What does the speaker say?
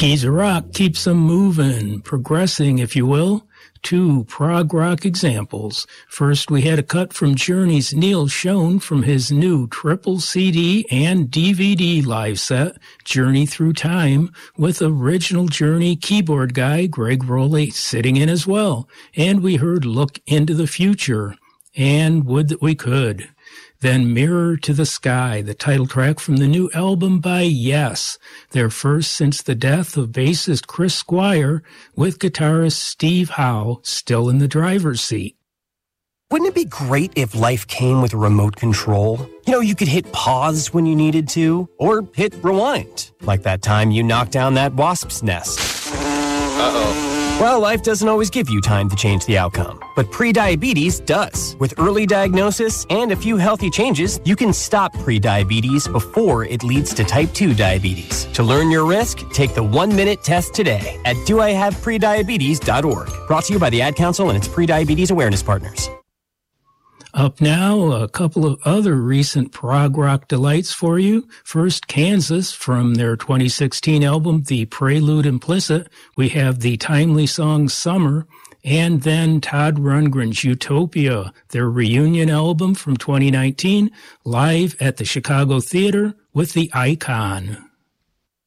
Geezer Rock keeps them moving, progressing, if you will. 2 prog rock examples. First, we had a cut from Journey's Neil Schon from his new triple CD and DVD live set, Journey Through Time, with original Journey keyboard guy Greg Rowley sitting in as well. And we heard Look Into the Future, and Would That We Could. Then Mirror to the Sky, the title track from the new album by Yes, their first since the death of bassist Chris Squire, with guitarist Steve Howe still in the driver's seat. Wouldn't it be great if life came with a remote control? You know, you could hit pause when you needed to, or hit rewind, like that time you knocked down that wasp's nest. Uh-oh. Well, life doesn't always give you time to change the outcome, but prediabetes does. With early diagnosis and a few healthy changes, you can stop prediabetes before it leads to type 2 diabetes. To learn your risk, take the 1-minute test today at doihaveprediabetes.org. Brought to you by the Ad Council and its prediabetes awareness partners. Up now, a couple of other recent prog rock delights for you. First, Kansas, from their 2016 album, The Prelude Implicit. We have the timely song Summer, and then Todd Rundgren's Utopia, their reunion album from 2019, live at the Chicago Theater with The Icon.